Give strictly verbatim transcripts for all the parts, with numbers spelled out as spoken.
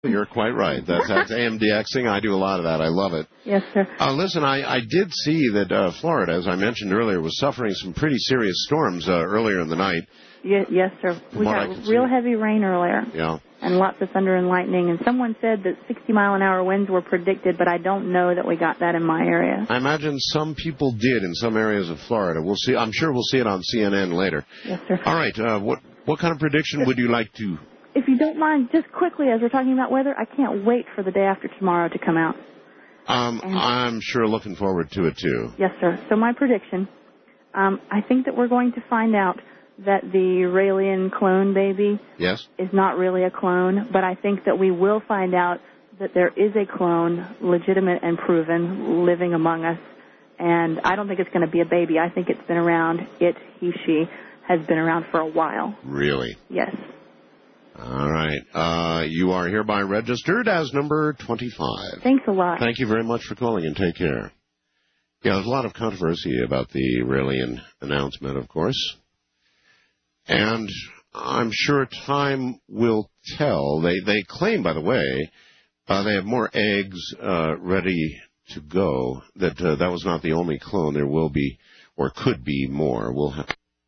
You're quite right. That's, that's AMDXing. I do a lot of that. I love it. Yes, sir. Uh, listen, I, I did see that uh, Florida, as I mentioned earlier, was suffering some pretty serious storms uh, earlier in the night. Ye- yes, sir. We got real see. heavy rain earlier. Yeah. And lots of thunder and lightning. And someone said that sixty mile an hour winds were predicted, but I don't know that we got that in my area. I imagine some people did in some areas of Florida. We'll see. I'm sure we'll see it on C N N later. Yes, sir. All right. Uh, what what kind of prediction would you like to? If you don't mind, just quickly, as we're talking about weather, I can't wait for the day after tomorrow to come out. Um, And- I'm sure looking forward to it too. Yes, sir. So my prediction, um, I think that we're going to find out that the Raelian clone baby Yes. is not really a clone, but I think that we will find out that there is a clone, legitimate and proven, living among us. And I don't think it's going to be a baby. I think it's been around. It, he, she has been around for a while. Really? Yes. All right. Uh, you are hereby registered as number twenty-five. Thanks a lot. Thank you very much for calling, and take care. Yeah, there's a lot of controversy about the Raelian announcement, of course. And I'm sure time will tell. They they claim, by the way, uh, they have more eggs uh, ready to go, that uh, that was not the only clone. There will be, or could be, more. We'll have...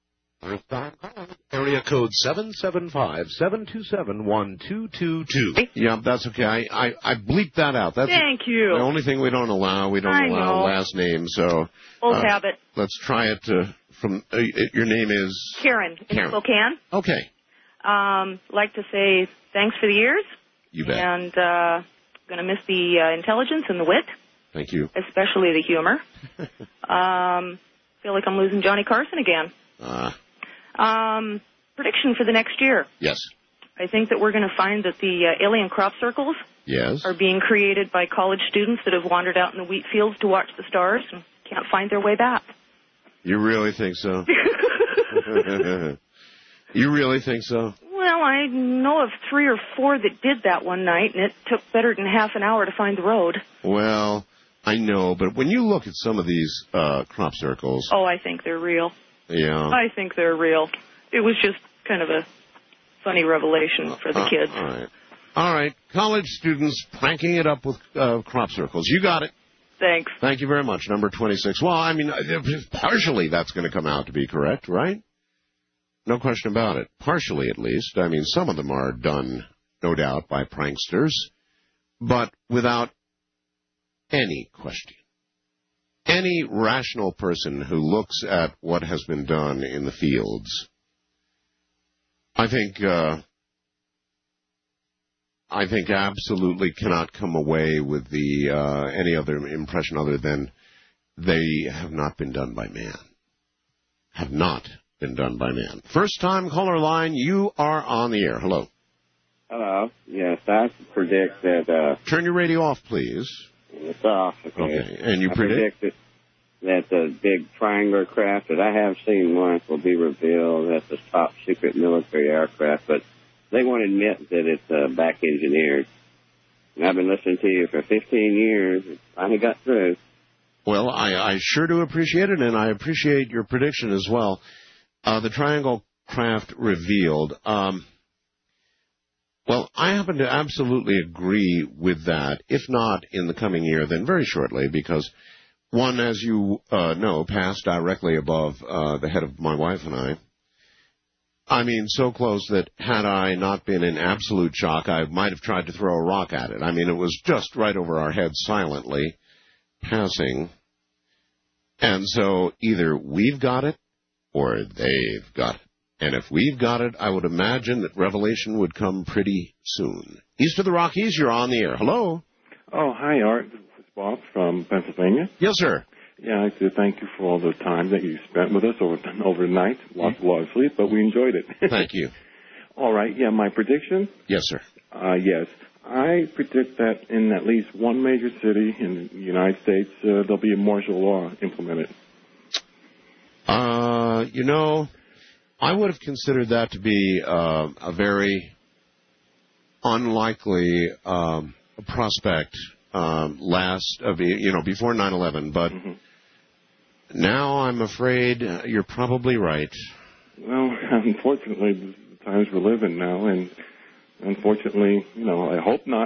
Area code seven seven five, seven two seven, one two two two. Yeah, that's okay. I, I, I bleeped that out. That's Thank you. the only thing we don't allow. We don't I allow know. last names. So Old uh, habit. let's try it uh, from, uh, your name is? Karen in Karen. Spokane. Okay. Um, like to say thanks for the years. You bet. And uh, going to miss the uh, intelligence and the wit, Thank you. especially the humor. um, feel like I'm losing Johnny Carson again. Uh, Um, prediction for the next year. yes. I think that we're going to find that the uh, alien crop circles Yes. are being created by college students that have wandered out in the wheat fields to watch the stars and can't find their way back. You really think so? You really think so? Well, I know of three or four that did that one night, and it took better than half an hour to find the road. Well, I know, but when you look at some of these uh, crop circles, Oh, I think they're real. yeah. I think they're real. It was just kind of a funny revelation for the Uh, kids. all right. All right. College students pranking it up with uh, crop circles. You got it. Thanks. Thank you very much. Number twenty-six. Well, I mean, uh, partially that's going to come out to be correct, right? No question about it. Partially, at least. I mean, some of them are done, no doubt, by pranksters, but without any question. Any rational person who looks at what has been done in the fields, I think, uh, I think absolutely cannot come away with the uh, any other impression other than they have not been done by man. Have not been done by man. First time caller line, you are on the air. Hello. Hello. Yes, I predict that. Uh, Turn your radio off, please. it's off. Okay. Okay. And you I predict? predict that, that the big triangular craft that I have seen once will be revealed as the top secret military aircraft, but they won't admit that it's uh, back engineered. And I've been listening to you for fifteen years. It finally got through. Well, I, I sure do appreciate it, and I appreciate your prediction as well. Uh, the triangle craft revealed. Um, well, I happen to absolutely agree with that. If not in the coming year, then very shortly, because one, as you uh, know, passed directly above uh, the head of my wife and I. I mean, so close that had I not been in absolute shock, I might have tried to throw a rock at it. I mean, it was just right over our heads silently passing. And so either we've got it or they've got it. And if we've got it, I would imagine that revelation would come pretty soon. East of the Rockies, you're on the air. Hello. Oh, hi, Art. This is Bob from Pennsylvania. Yes, sir. Yeah, I'd like to thank you for all the time that you spent with us over overnight. Lots, a lot of sleep, but we enjoyed it. Thank you. All right, yeah, my prediction? Yes, sir. Uh, yes. I predict that in at least one major city in the United States, uh, there'll be a martial law implemented. Uh, you know, I would have considered that to be uh, a very unlikely um, prospect um, last, of you know, before nine eleven, but Mm-hmm. now I'm afraid uh, you're probably right. Well, unfortunately, the times we're living now, and unfortunately, you know, I hope not.